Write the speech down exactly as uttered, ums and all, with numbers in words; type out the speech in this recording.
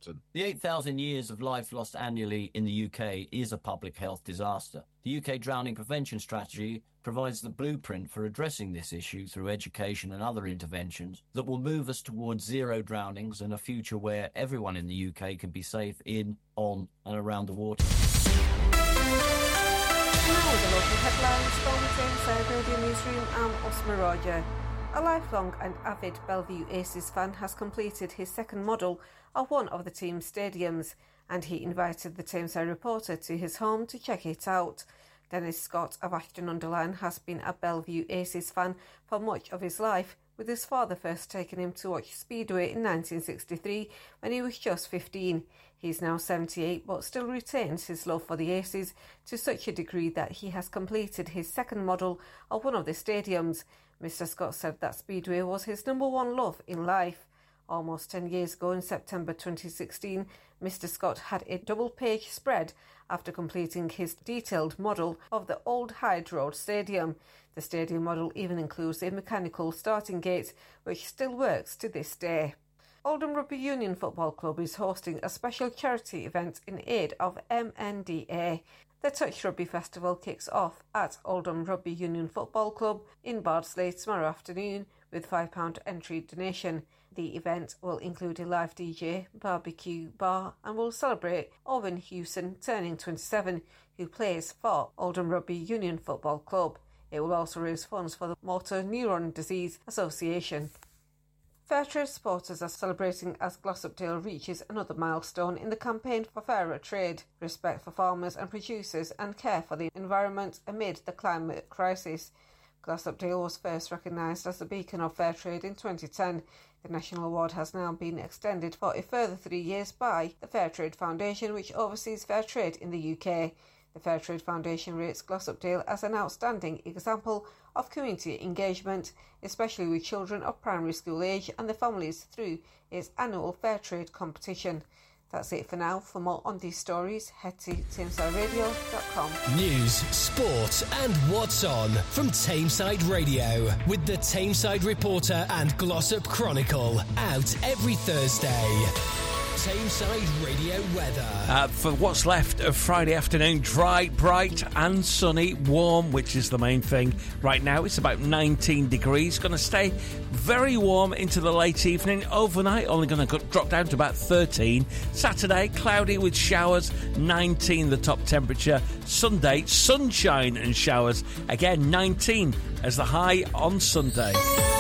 Hamilton. The eight thousand years of life lost annually in the U K is a public health disaster. The U K Drowning Prevention Strategy provides the blueprint for addressing this issue through education and other interventions that will move us towards zero drownings and a future where everyone in the U K can be safe in, on and around the water. Now the local headlines from the Tameside Radio Newsroom. I'm Osma Roger. A lifelong and avid Bellevue Aces fan has completed his second model of one of the team's stadiums, and he invited the Tameside reporter to his home to check it out. Dennis Scott of Ashton-under-Lyne has been a Bellevue Aces fan for much of his life, with his father first taking him to watch Speedway in nineteen sixty-three when he was just fifteen. He's now seventy-eight but still retains his love for the Aces to such a degree that he has completed his second model of one of the stadiums. Mister Scott said that Speedway was his number one love in life. Almost ten years ago, in September twenty sixteen, Mister Scott had a double-page spread after completing his detailed model of the Old Hyde Road Stadium. The stadium model even includes a mechanical starting gate, which still works to this day. Oldham Rugby Union Football Club is hosting a special charity event in aid of M N D A. The Touch Rugby Festival kicks off at Oldham Rugby Union Football Club in Bardsley tomorrow afternoon with five pounds entry donation. The event will include a live D J, barbecue, bar and will celebrate Owen Hewson turning twenty-seven, who plays for Oldham Rugby Union Football Club. It will also raise funds for the Motor Neuron Disease Association. Fairtrade supporters are celebrating as Glossopdale reaches another milestone in the campaign for fairer trade, respect for farmers and producers and care for the environment amid the climate crisis. Glossopdale was first recognised as the beacon of fair trade in twenty ten. The national award has now been extended for a further three years by the Fairtrade Foundation, which oversees fair trade in the U K. The Fairtrade Foundation rates Glossopdale as an outstanding example of community engagement, especially with children of primary school age and their families, through its annual Fairtrade competition. That's it for now. For more on these stories, head to tameside radio dot com. News, sport and what's on from Tameside Radio with the Tameside Reporter and Glossop Chronicle, out every Thursday. Tameside Radio weather. Uh, for what's left of Friday afternoon, dry, bright and sunny, warm, which is the main thing. Right now it's about nineteen degrees. Going to stay very warm into the late evening. Overnight only going to drop down to about thirteen. Saturday, cloudy with showers, nineteen the top temperature. Sunday, sunshine and showers. Again, nineteen as the high on Sunday.